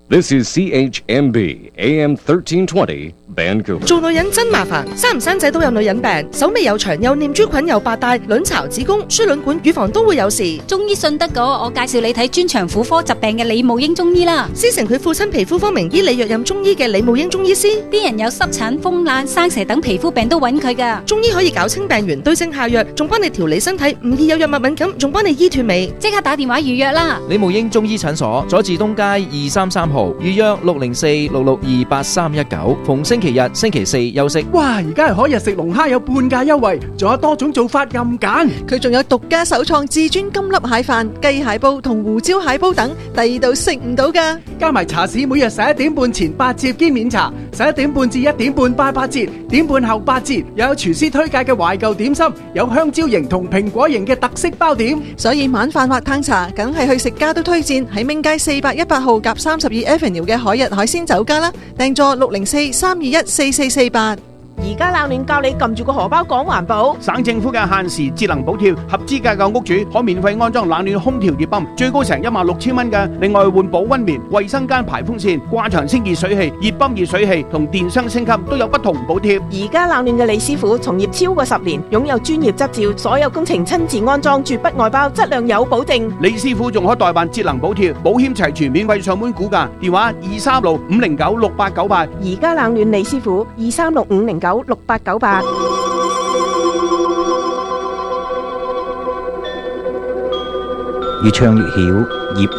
This is CHMB AM 1320 Vancouver。 做女人真麻煩，生唔生仔都有女人病，手尾又長，又念珠菌，又白帶，卵巢、子宮、輸卵管、乳房都會有事。 中醫信得過，我介紹你睇專長婦科疾病嘅李慕英中醫啦。 師承佢父親皮膚科名醫李若任中醫嘅李慕英中醫師， 啲人有濕疹、風癩、生蛇等皮膚病都揾佢噶。 中醫可以搞清病源，對症下藥，仲幫你調理身體，唔易有藥物敏感，仲幫你醫脫尾。 即刻打電話預約啦！ 李慕英中醫診所，佐治東街233號，預約604-662-8319，逢星期日、星期四休息。 哇！而家係可日食龍蝦有半價優惠，仲有多種做法任揀。 佢仲有獨家首創至尊金粒蟹飯、雞蟹煲同胡椒蟹煲等，第二度食唔到噶。 加埋茶市每日11點半前8折兼免茶，11點半至1點半8折，點半後8折。又有廚師推介嘅懷舊點心，有香蕉型同蘋果型嘅特色包點。 所以晚飯或嘆茶，梗係去食家都推薦喺明街418號夾32 Avenue 嘅海日海鮮酒家啦。訂座604-321-4448。 而家冷暖教你撳住個荷包講環保。 省政府嘅限時節能補貼，合資格嘅屋主可免費安裝冷暖空調熱泵，最高成16,000蚊嘅。另外換保溫棉、衛生間排風扇、掛牆清潔水器、熱泵熱水器同電箱升級都有不同補貼。 而家冷暖嘅李師傅從業超過10年，擁有專業執照，所有工程親自安裝，絕不外包，質量有保證。 李師傅仲可代辦節能補貼，保險齊全，免費上門估價，電話236-509-6898。 而家冷暖李師傅236-509-6898。 越唱越曉，葉